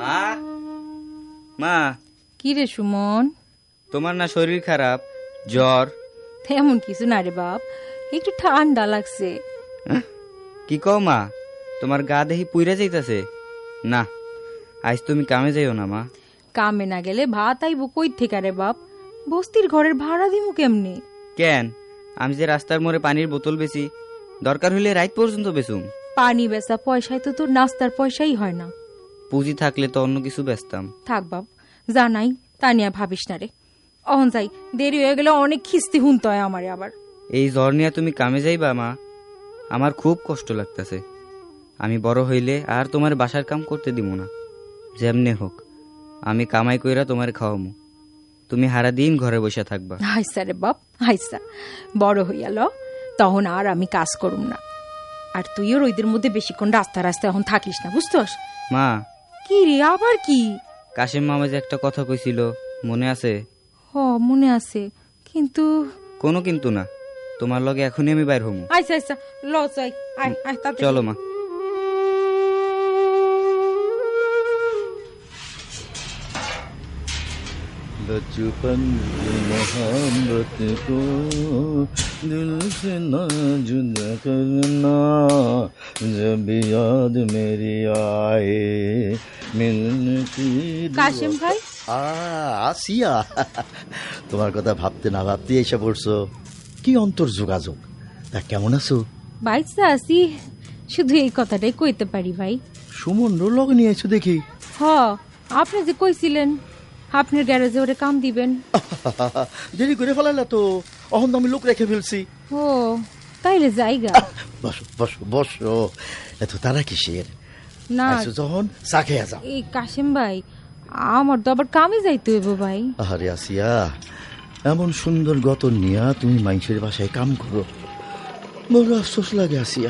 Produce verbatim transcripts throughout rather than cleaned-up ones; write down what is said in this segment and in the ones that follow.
মা মা কি রে সুমন, তোমার না শরীর খারাপ, জ্বর? তেমন কিছু না রে বাপ, একটু ঠান্ডা লাগছে। কি কও মা, তোমার গা দেহি পুইরা যাইতাছে। না, আজ তুমি কামে যাইও না মা। কামে না গেলে ভাত আইব কই থেকে রে বাপ? বস্তির ঘরের ভাড়া দিমু কেমনে? কেন, আমি যে রাস্তার মোড়ে পানির বোতল বেচি, দরকার হইলে রাত পর্যন্ত বেচুম। পানি বেচা পয়সায় তো তোর নাস্তার পয়সাই হয় না। পুঁজি থাকলে তো অন্য কিছু বেচতাম। থাক বাপ, জানাই তা নিয়ে ভাবিস না রে। অহন যাই, দেরি হয়ে গেলে অনেক খিস্তি হুনতে হয় আমারে আবার। এই জ্বর নিয়ে তুমি কামে যাইবা মা? আমার খুব কষ্ট লাগতেছে। আমি বড় হইলে আর তোমার বাসার কাম করতে দিব না। যেমনে হোক আমি কামাই কইরা তোমার খাওয়ামু, তুমি হারা দিন ঘরে বসে থাকবা। হাইসা রে বাপ হাইসা, বড় হইয়া ল, তখন আর আমি কাজ করুম না। আর তুইও রইদের মধ্যে বেশিক্ষণ রাস্তা রাস্তায় এখন থাকিস না, বুঝতস? মা, কি রে আবার কি? কাশিম মামা যে একটা কথা কইছিল, মনে আছে? হ মনে আছে, কিন্তু কোনো কিন্তু না, তোমার লগে এখনই আমি বাইর হমু। আচ্ছা আচ্ছা ল যাই, আয় আয় তাতে চলো মা। बचपन की मोहब्बत को दिल से ना जुदा करना, जब याद मेरी आए मिलने की। কাশিম ভাই, আসিয়া, তোমার কথা ভাবতে না ভাবতে এসে পড়ছো। কি অন্তর যোগাযোগ, তা কেমন আছো? বাইসা আছি, শুধু এই কথাটাই কইতে পারি ভাই। সুমন লগ নিয়ে এসো দেখি। হ, আপনি যে কইছিলেন আপনার গ্যারেজে ওরে কাম দিবেন। দেরি করে ফেলাইলা তো, অহন আমি লোক রেখে ফেলছি। ও তাইলে যাইগা। বসো বসো বসো, এত তারা কিসের? না যখন চা খেয়ে যাও। এই কাশিম ভাই, আমার তো আবার কামে যাইতে হইব ভাই। আরে আসিয়া, এমন সুন্দর গতন নিয়া তুমি মানুষের বাসায় কাম করো, বড় আফসোস লাগে আসিয়া।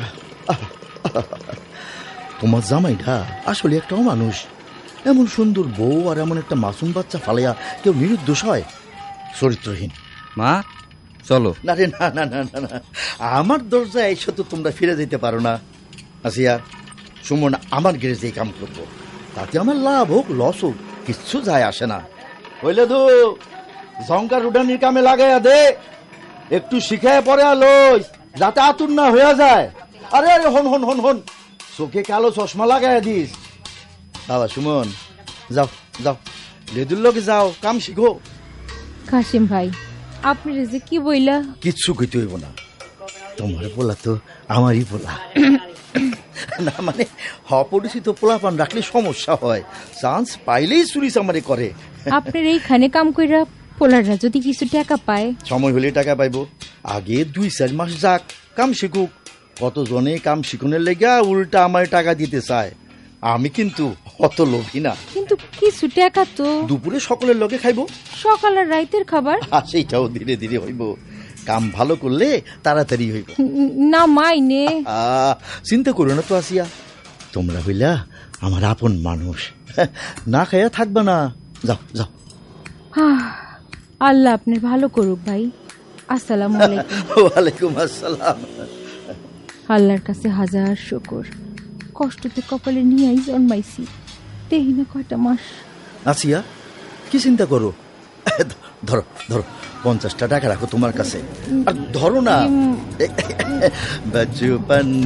তোমার জামাইটা আসলে একটা মানুষ। এমন সুন্দর বউ আর এমন একটা মাসুম বাচ্চা ফালাইয়া কেউ নিরুদ্দোষ হয়? চরিত্রহীন। মা চলো। না রে না না না না না, আমার দরজায় এসে তো তোমরা ফিরে যেতে পারো না। আসিয়া, সুমন আমার গ্যারেজে কাম করবো, তাতে আমার লাভ হোক লস হোক কিচ্ছু যায় আসে না। হইলে তো জঙ্কার উডানির কামে লাগাইয়া দে, একটু শিখায় পরে আলোই যাতে আতুর না হইয়া যায়। আরে আরে হন হন হন হন, চোখে কালো চশমা লাগাইয়া দিস। বাবা সুমন, যাও যাও, লেদুর লোকে যাও, কাম শিখো। কাশিম ভাই, আপনি যে কি বইলা? কিচ্ছু কইতে হইব না, তোমার পোলা তো আমারই পোলা। না মানে অপরিচিত পোলাপান রাখলে সমস্যা হয়, চান্স পাইলেই চুরি চামারি করে। আপনার এইখানে কাম কইরা পোলাররা যদি কিছু টাকা পায়? সময় হলে টাকা পাইব, আগে দুই চার মাস যাক, কাম শিখুক। কতজনে কাম শিখনের লেগা উল্টা আমার টাকা দিতে চায়, আমি কিন্তু অত লোভী না। কিন্তু কিছু টাকা তো দুপুরে সকলের লগে খাইব, সকাল আর রাইতের খাবার। আর সেইটাও ধীরে ধীরে হইব, কাম ভালো করলে তাড়াতাড়ি হইব। না মাইনে চিন্তা করো না তো আসিয়া, তোমরা হইলা আমার আপন মানুষ, না খাইয়া থাকবা না। যাও যাও। আল্লাহ আপনার ভালো করুক ভাই। আসসালামু আলাইকুম। ওয়ালাইকুম আসসালাম। আল্লাহর কাছে হাজার শুকর, কষ্টতে কপালে নিয়েই জন্মাইছি, দেহি না কয়টা মাস। আসিয়া, কি চিন্তা করো? ধরো ধরো, পঞ্চাশটা টাকা রাখো তোমার কাছে, আর ধরো না। বাচপন